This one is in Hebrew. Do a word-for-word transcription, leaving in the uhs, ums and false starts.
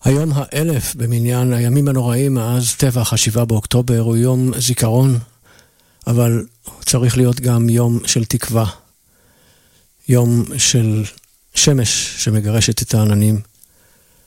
היום האלף במניין הימים הנוראים מאז טבח השבעה באוקטובר הוא יום זיכרון, אבל צריך להיות גם יום של תקווה, יום של שמש שמגרשת את העננים,